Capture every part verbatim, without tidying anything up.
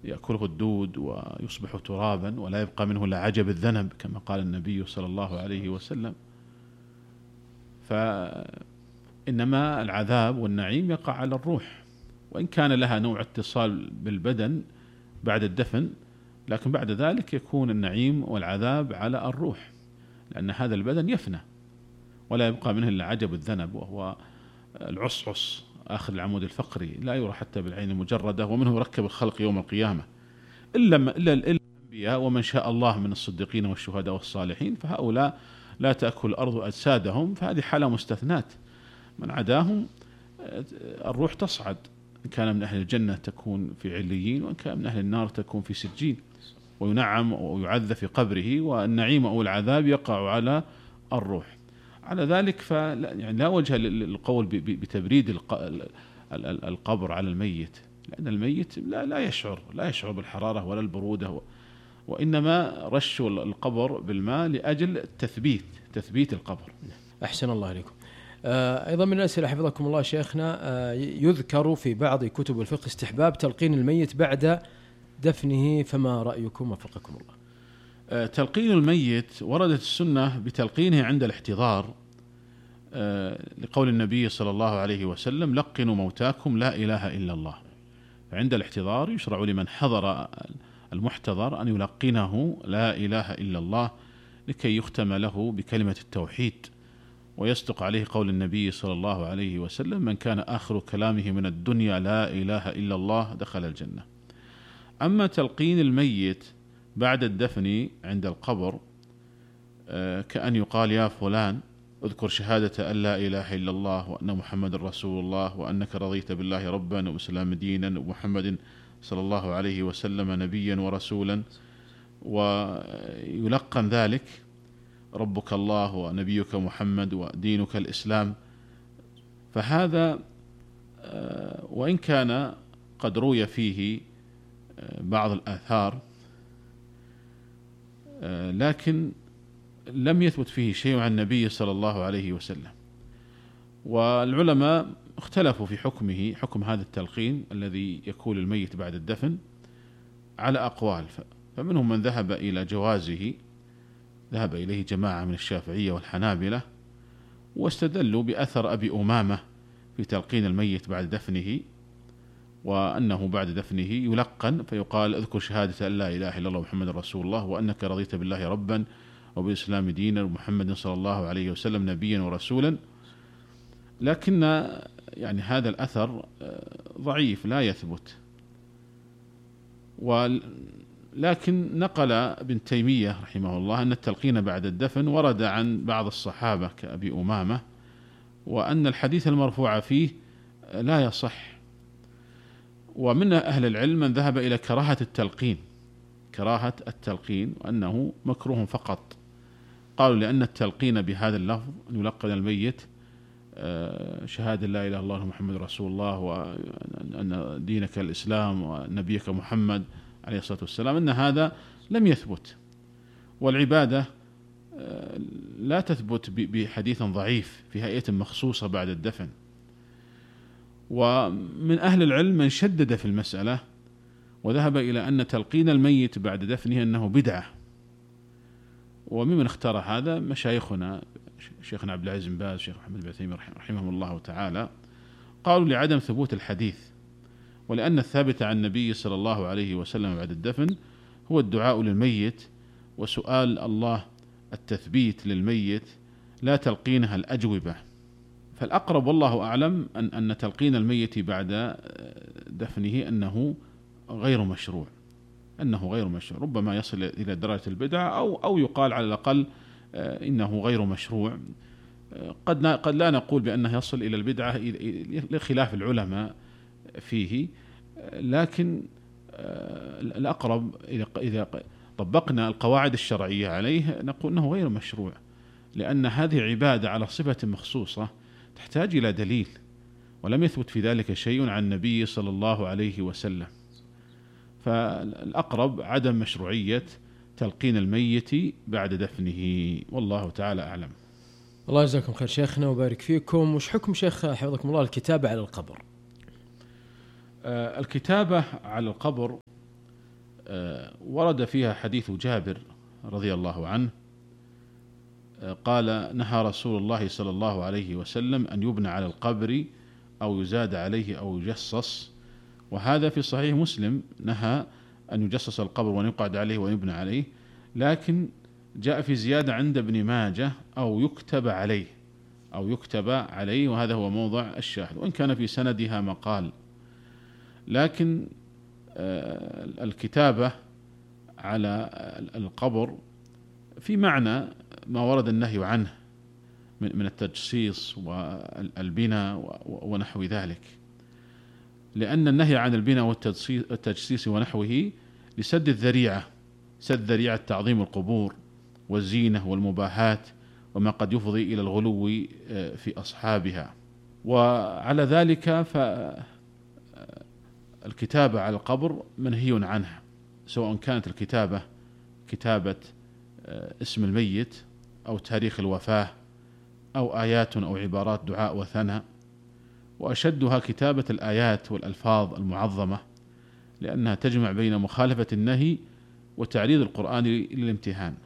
يأكله الدود ويصبح ترابا ولا يبقى منه إلا عجب الذنب كما قال النبي صلى الله عليه وسلم. فإنما العذاب والنعيم يقع على الروح، وإن كان لها نوع اتصال بالبدن بعد الدفن، لكن بعد ذلك يكون النعيم والعذاب على الروح، لأن هذا البدن يفنى ولا يبقى منه إلا عجب الذنب، وهو العصعص آخر العمود الفقري لا يرى حتى بالعين المجردة، ومنه يركب الخلق يوم القيامة إلا إلا الأنبياء ومن شاء الله من الصديقين والشهداء والصالحين، فهؤلاء لا تأكل الأرض أجسادهم، فهذه حالة مستثنات. من عداهم الروح تصعد، إن كان من أهل الجنة تكون في عليين، وإن كان من أهل النار تكون في سجين، وينعم ويعذب في قبره، والنعيم أو العذاب يقع على الروح. على ذلك فلا يعني لا وجه للقول بتبريد القبر على الميت، لأن الميت لا لا يشعر لا يشعر بالحرارة ولا البرودة، وإنما رش القبر بالماء لأجل تثبيت تثبيت القبر. أحسن الله عليكم. أيضا من الأسئلة حفظكم الله شيخنا، يذكر في بعض كتب الفقه استحباب تلقين الميت بعد دفنه، فما رأيكم وفقكم الله؟ تلقين الميت وردت السنة بتلقينه عند الاحتضار، لقول النبي صلى الله عليه وسلم: لقنوا موتاكم لا إله إلا الله. فعند الاحتضار يشرع لمن حضر المحتضر أن يلقنه لا إله إلا الله لكي يختم له بكلمة التوحيد، ويصدق عليه قول النبي صلى الله عليه وسلم: من كان آخر كلامه من الدنيا لا إله إلا الله دخل الجنة. أما تلقين الميت بعد الدفن عند القبر كأن يقال: يا فلان اذكر شهادة أن لا إله إلا الله وأن محمد رسول الله وأنك رضيت بالله ربا وبالإسلام دينا ومحمد صلى الله عليه وسلم نبيا ورسولا، ويلقن ذلك: ربك الله ونبيك محمد ودينك الإسلام. فهذا وإن كان قد روي فيه بعض الآثار، لكن لم يثبت فيه شيء عن النبي صلى الله عليه وسلم، والعلماء اختلفوا في حكمه، حكم هذا التلقين الذي يكون الميت بعد الدفن على أقوال. فمنهم من ذهب إلى جوازه، ذهب إليه جماعة من الشافعية والحنابلة، واستدلوا بأثر أبي أمامة في تلقين الميت بعد دفنه، وأنه بعد دفنه يلقن فيقال: اذكر شهادة أن لا إله إلا الله محمد رسول الله وأنك رضيت بالله ربا وبالإسلام دينا ومحمد صلى الله عليه وسلم نبيا ورسولا. لكن يعني هذا الأثر ضعيف لا يثبت، ولكن نقل ابن تيمية رحمه الله أن التلقين بعد الدفن ورد عن بعض الصحابة كأبي أمامة، وأن الحديث المرفوع فيه لا يصح. ومن أهل العلم من ذهب إلى كراهة التلقين كراهة التلقين وأنه مكروه فقط. قالوا لأن التلقين بهذا اللفظ أن يلقن الميت شهادة لا إله إلا الله محمد رسول الله وأن دينك الإسلام ونبيك محمد عليه الصلاة والسلام، أن هذا لم يثبت، والعبادة لا تثبت بحديث ضعيف في هيئة مخصوصة بعد الدفن. ومن أهل العلم من شدد في المسألة وذهب إلى أن تلقين الميت بعد دفنه أنه بدعة، وممن اختار هذا مشايخنا شيخنا عبد العزيز بن باز، شيخ محمد بن عثيمين رحمه الله تعالى، قالوا لعدم ثبوت الحديث، ولأن الثابت عن النبي صلى الله عليه وسلم بعد الدفن هو الدعاء للميت وسؤال الله التثبيت للميت، لا تلقينها الأجوبة. فالأقرب والله أعلم أن أن تلقين الميت بعد دفنه أنه غير مشروع أنه غير مشروع ربما يصل إلى درجة البدعة، أو أو يقال على الأقل إنه غير مشروع. قد قد لا نقول بأنه يصل إلى البدعة لخلاف العلماء فيه، لكن الأقرب إذا طبقنا القواعد الشرعية عليه نقول أنه غير مشروع، لأن هذه عبادة على صفة مخصوصة تحتاج إلى دليل، ولم يثبت في ذلك شيء عن النبي صلى الله عليه وسلم. فالأقرب عدم مشروعية تلقين الميت بعد دفنه، والله تعالى أعلم. الله يجزاكم خير شيخنا وبارك فيكم. وش حكم شيخ حفظكم الله الكتابة على القبر؟ آه الكتابة على القبر ورد فيها حديث جابر رضي الله عنه قال: نهى رسول الله صلى الله عليه وسلم أن يبنى على القبر أو يزاد عليه أو يجصص، وهذا في صحيح مسلم، نهى أن يجصص القبر وأن يقعد عليه ويبنى عليه، لكن جاء في زيادة عند ابن ماجه أو يكتب عليه أو يكتب عليه، وهذا هو موضع الشاهد، وإن كان في سندها مقال. لكن الكتابة على القبر في معنى ما ورد النهي عنه من التجصيص والبناء ونحو ذلك، لأن النهي عن البناء والتجصيص ونحوه لسد الذريعة، سد ذريعة تعظيم القبور والزينة والمباهات وما قد يفضي إلى الغلو في أصحابها. وعلى ذلك فالكتابة على القبر منهي عنها، سواء كانت الكتابة كتابة اسم الميت أو تاريخ الوفاة أو آيات أو عبارات دعاء وثناء، وأشدها كتابة الآيات والألفاظ المعظمة، لأنها تجمع بين مخالفة النهي وتعريض القرآن للامتهان.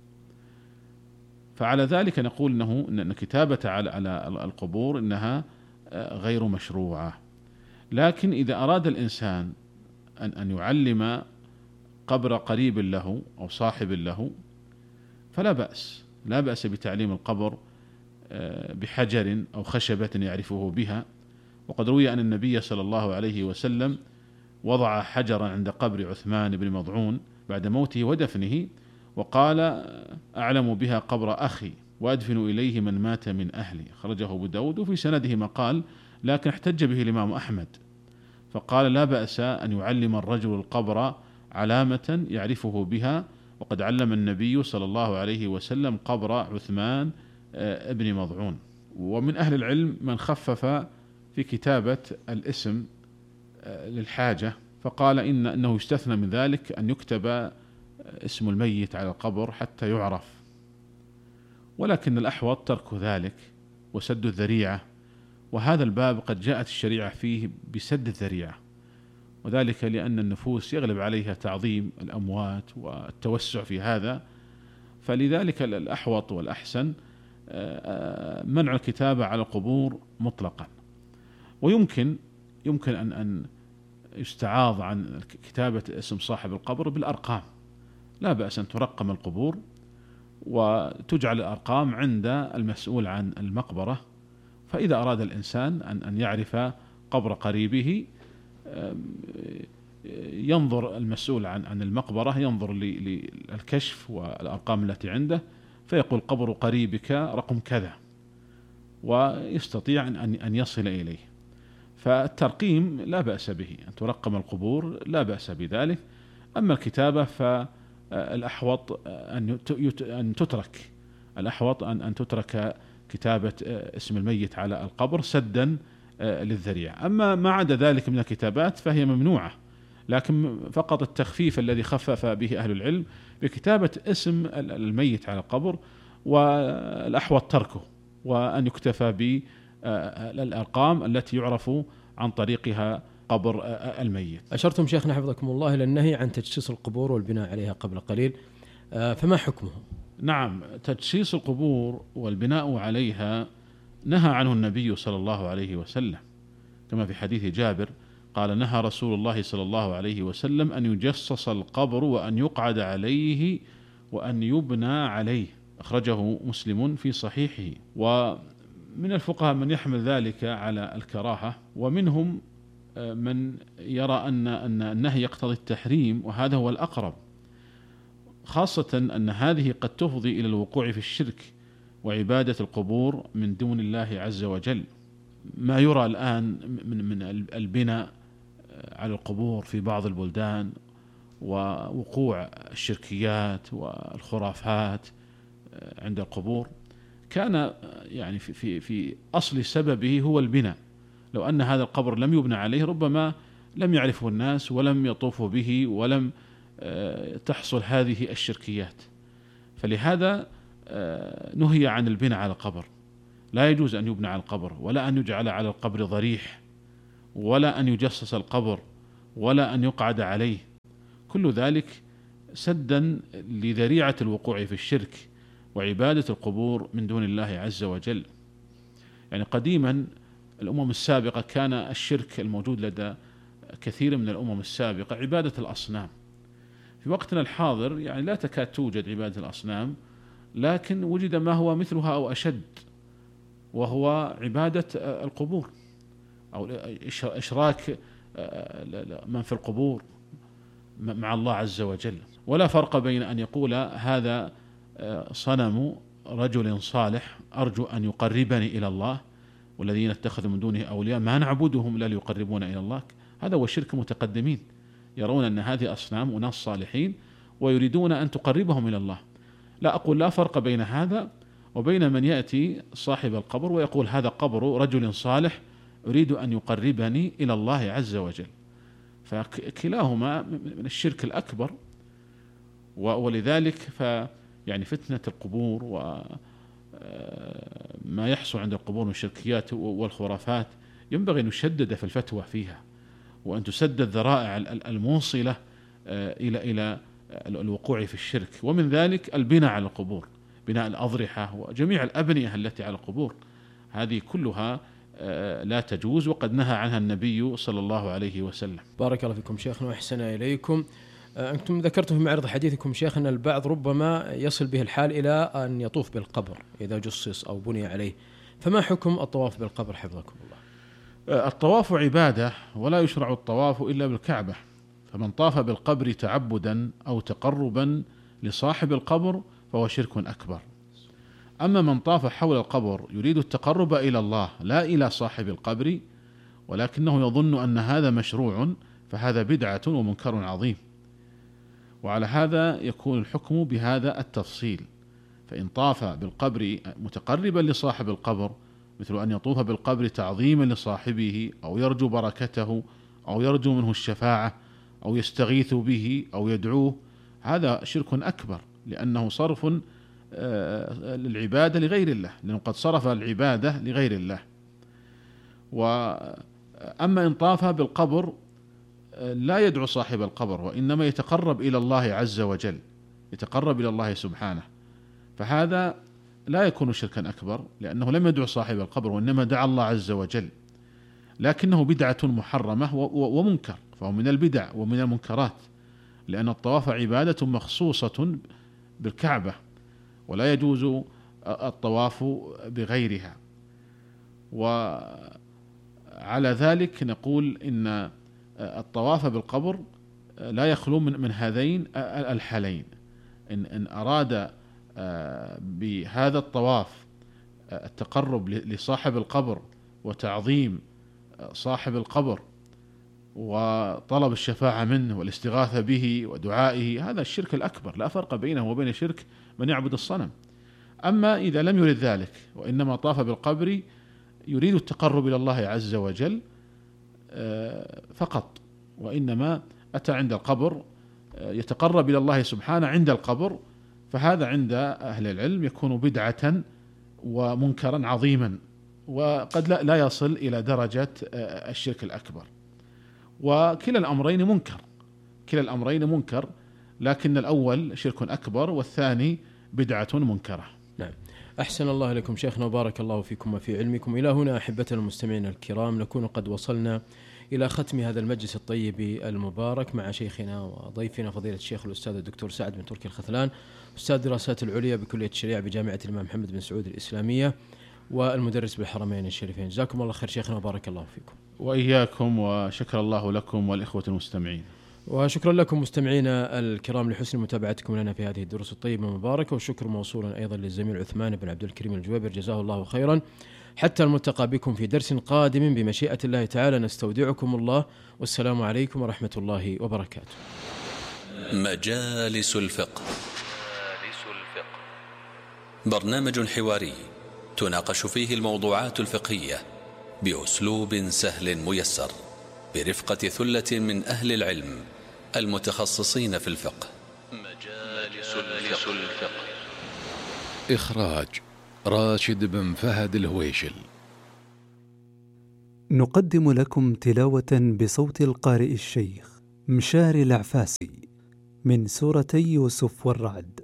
فعلى ذلك نقول إنه إن كتابة على القبور إنها غير مشروعة. لكن إذا أراد الإنسان أن أن يعلم قبر قريب له أو صاحب له فلا بأس، لا بأس بتعليم القبر بحجر أو خشبة يعرفه بها. وقد روي أن النبي صلى الله عليه وسلم وضع حجرا عند قبر عثمان بن مضعون بعد موته ودفنه، وقال: أعلم بها قبر أخي وأدفن إليه من مات من أهلي، خرجه أبو داود، وفي سنده مقال، لكن احتج به الإمام أحمد، فقال: لا بأس أن يعلم الرجل القبر علامة يعرفه بها، وقد علم النبي صلى الله عليه وسلم قبر عثمان ابن مضعون. ومن أهل العلم من خفف في كتابة الاسم للحاجة، فقال إن أنه يستثنى من ذلك أن يكتب اسم الميت على القبر حتى يعرف، ولكن الأحوط ترك ذلك وسد الذريعة، وهذا الباب قد جاءت الشريعة فيه بسد الذريعة، وذلك لأن النفوس يغلب عليها تعظيم الأموات والتوسع في هذا، فلذلك الأحوط والأحسن منع الكتابة على القبور مطلقا. ويمكن يمكن أن أن يستعاض عن كتابة اسم صاحب القبر بالأرقام، لا بأس أن ترقم القبور وتجعل الأرقام عند المسؤول عن المقبرة، فإذا أراد الإنسان أن أن يعرف قبر قريبه ينظر المسؤول عن عن المقبرة، ينظر للكشف والأرقام التي عنده، فيقول: قبر قريبك رقم كذا، ويستطيع أن أن يصل إليه. فالترقيم لا بأس به، أن ترقم القبور لا بأس بذلك. أما الكتابة فالأحوط أن أن تترك الأحوط أن أن تترك كتابة اسم الميت على القبر سدا للذريعة. أما ما عدا ذلك من الكتابات فهي ممنوعة، لكن فقط التخفيف الذي خفف به أهل العلم بكتابة اسم الميت على القبر، والأحوط تركه وأن يكتفى بالأرقام التي يعرف عن طريقها قبر الميت. أشرتم شيخنا حفظكم الله إلى النهي عن تجسيس القبور والبناء عليها قبل قليل، فما حكمه؟ نعم، تجسيس القبور والبناء عليها نهى عنه النبي صلى الله عليه وسلم، كما في حديث جابر قال: نهى رسول الله صلى الله عليه وسلم أن يجسس القبر وأن يقعد عليه وأن يبنى عليه، أخرجه مسلم في صحيحه. ومن الفقهاء من يحمل ذلك على الكراهة، ومنهم من يرى أن أن النهي يقتضي التحريم، وهذا هو الأقرب، خاصة أن هذه قد تفضي إلى الوقوع في الشرك وعبادة القبور من دون الله عز وجل. ما يرى الآن من من البناء على القبور في بعض البلدان ووقوع الشركيات والخرافات عند القبور كان يعني في في في أصل سببه هو البناء. لو أن هذا القبر لم يبنى عليه ربما لم يعرفه الناس ولم يطوفوا به ولم تحصل هذه الشركيات. فلهذا نهي عن البناء على القبر، لا يجوز أن يبنى على القبر، ولا أن يجعل على القبر ضريح، ولا أن يجسس القبر، ولا أن يقعد عليه. كل ذلك سدا لذريعة الوقوع في الشرك وعبادة القبور من دون الله عز وجل. يعني قديما الأمم السابقة كان الشرك الموجود لدى كثير من الأمم السابقة عبادة الأصنام. في وقتنا الحاضر يعني لا تكاد توجد عبادة الأصنام، لكن وجد ما هو مثلها أو أشد، وهو عبادة القبور أو إشراك من في القبور مع الله عز وجل. ولا فرق بين أن يقول هذا صنم رجل صالح أرجو أن يقربني إلى الله، والذين اتخذوا من دونه أولياء ما نعبدهم لا ليقربون إلى الله. هذا هو شرك متقدمين، يرون أن هذه أصنام أناس صالحين ويريدون أن تقربهم إلى الله. لا أقول لا فرق بين هذا وبين من يأتي صاحب القبر ويقول هذا قبر رجل صالح أريد أن يقربني إلى الله عز وجل، فكلاهما من الشرك الأكبر. ولذلك فيعني فتنة القبور وما يحصل عند القبور من الشركيات والخرافات ينبغي أن يشدد في الفتوى فيها، وأن تسدد ذرائع الموصلة إلى إلى الوقوع في الشرك. ومن ذلك البناء على القبور، بناء الأضرحة وجميع الأبنية التي على القبور، هذه كلها لا تجوز، وقد نهى عنها النبي صلى الله عليه وسلم. بارك الله فيكم شيخنا وأحسن إليكم. أنتم ذكرتم في معرض حديثكم شيخ أن البعض ربما يصل به الحال إلى أن يطوف بالقبر إذا جصص أو بني عليه، فما حكم الطواف بالقبر حفظكم الله؟ الطواف عبادة، ولا يشرع الطواف إلا بالكعبة، فمن طاف بالقبر تعبدا أو تقربا لصاحب القبر فهو شرك أكبر. أما من طاف حول القبر يريد التقرب إلى الله لا إلى صاحب القبر ولكنه يظن أن هذا مشروع فهذا بدعة ومنكر عظيم. وعلى هذا يكون الحكم بهذا التفصيل، فإن طاف بالقبر متقربا لصاحب القبر مثل أن يطوف بالقبر تعظيما لصاحبه أو يرجو بركته أو يرجو منه الشفاعة أو يستغيث به أو يدعوه، هذا شرك أكبر، لأنه صرف للعبادة لغير الله، لأنه قد صرف العبادة لغير الله. وأما إن طاف بالقبر لا يدعو صاحب القبر وإنما يتقرب إلى الله عز وجل، يتقرب إلى الله سبحانه، فهذا لا يكون شركا أكبر، لأنه لم يدعو صاحب القبر وإنما دعا الله عز وجل، لكنه بدعة محرمة ومنكر، فهو من البدع ومن المنكرات، لأن الطواف عبادة مخصوصة بالكعبة ولا يجوز الطواف بغيرها. وعلى ذلك نقول إن الطواف بالقبر لا يخلو من, من هذين الحالين. إن, إن أراد بهذا الطواف التقرب لصاحب القبر وتعظيم صاحب القبر وطلب الشفاعة منه والاستغاثة به ودعائه، هذا الشرك الأكبر، لا فرق بينه وبين شرك من يعبد الصنم. أما إذا لم يرد ذلك وإنما طاف بالقبر يريد التقرب إلى الله عز وجل فقط، وإنما أتى عند القبر يتقرب إلى الله سبحانه عند القبر، فهذا عند أهل العلم يكون بدعة ومنكرا عظيما، وقد لا يصل إلى درجة الشرك الأكبر. وكلا الأمرين منكر، كلا الأمرين منكر، لكن الأول شرك أكبر والثاني بدعة منكرة. نعم، أحسن الله لكم شيخنا وبارك الله فيكم وفي علمكم. إلى هنا أحبتنا المستمعين الكرام نكون قد وصلنا إلى ختم هذا المجلس الطيب المبارك مع شيخنا وضيفنا فضيلة الشيخ الأستاذ الدكتور سعد بن تركي الخثلان، أستاذ دراسات العليا بكلية الشريعة بجامعة الإمام محمد بن سعود الإسلامية والمدرس بالحرمين الشريفين. جزاكم الله خير شيخنا وبارك الله فيكم. وإياكم، وشكر الله لكم والإخوة المستمعين. وشكرا لكم مستمعينا الكرام لحسن متابعتكم لنا في هذه الدروس الطيبة المباركة، والشكر موصولا أيضا للزميل عثمان بن عبد الكريم الجويبر جزاه الله خيرا. حتى الملتقى بكم في درس قادم بمشيئة الله تعالى، نستودعكم الله، والسلام عليكم ورحمة الله وبركاته. مجالس الفقه، برنامج حواري تناقش فيه الموضوعات الفقهية بأسلوب سهل ميسر برفقة ثلة من أهل العلم المتخصصين في الفقه. مجالس الفقه، إخراج راشد بن فهد الهويشل. نقدم لكم تلاوة بصوت القارئ الشيخ مشاري العفاسي من سورتي يوسف والرعد.